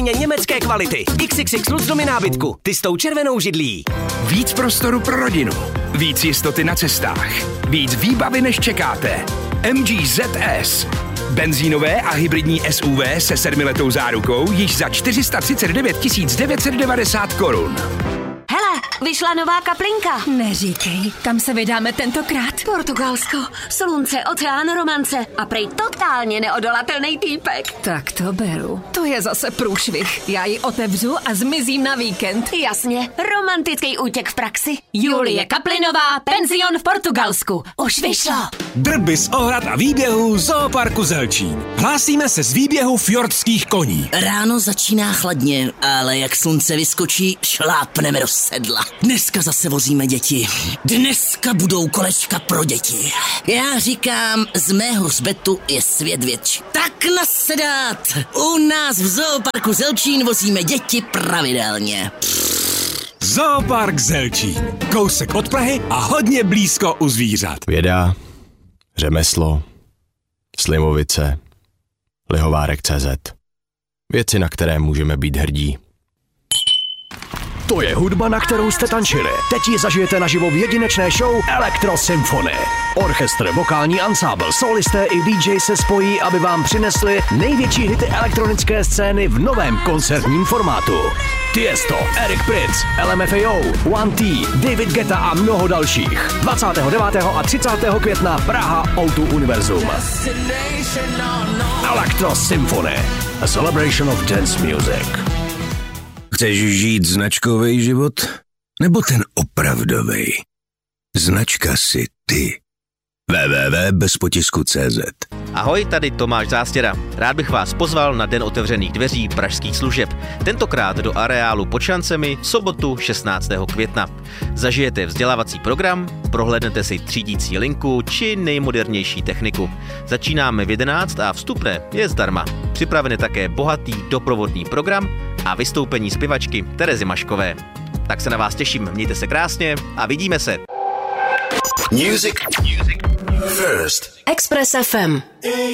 německé kvality. XXX Luxdomy nábytku. Ty s tou červenou židlí. Víc prostoru pro rodinu. Víc jistoty na cestách. Víc výbavy, než čekáte. MG ZS. Benzínové a hybridní SUV se 7letou zárukou již za 439 990 korun. Hele, vyšla nová kaplinka. Neříkej, kam se vydáme tentokrát? Portugalsko, slunce, oceán, romance a prej totálně neodolatelný týpek. Tak to beru. To je zase průšvih. Já ji otevřu a zmizím na víkend. Jasně, romantický útěk v praxi. Julie Kaplinová, penzion v Portugalsku. Už vyšlo. Drby z ohrad a výběhů Zooparku Zelčín. Hlásíme se z výběhu fjordských koní. Ráno začíná chladně, ale jak slunce vyskočí, šlápneme do sedla. Dneska zase vozíme děti. Dneska budou kolečka pro děti. Já říkám, z mého hřbetu je svět větší. Tak nasedat! U nás v Zooparku Zelčín vozíme děti pravidelně. Zoopark Zelčín. Kousek od Prahy a hodně blízko u zvířat. Věda, řemeslo, Slimovice, Lihovárek.cz. Věci, na které můžeme být hrdí. To je hudba, na kterou jste tančili. Teď ji zažijete naživo v jedinečné show Electro Symphony. Orchestr, vokální ansábl, solisté i DJ se spojí, aby vám přinesli největší hity elektronické scény v novém koncertním formátu. Tiesto, Eric Prydz, LMFAO, One T, David Guetta a mnoho dalších. 29. a 30. května Praha O2 Univerzum. Electro Symphony, a celebration of dance music. Chceš žít značkový život? Nebo ten opravdový? Značka si ty. www.bezpotisku.cz. Ahoj, tady Tomáš Zástěra. Rád bych vás pozval na Den otevřených dveří pražských služeb. Tentokrát do areálu pod šancemi v sobotu 16. května. Zažijete vzdělávací program, prohlédnete si třídící linku či nejmodernější techniku. Začínáme v 11 a vstupné je zdarma. Připraven je také bohatý doprovodný program a vystoupení zpěvačky Terezy Maškové. Tak se na vás těším, mějte se krásně a vidíme se. Music first. Express FM.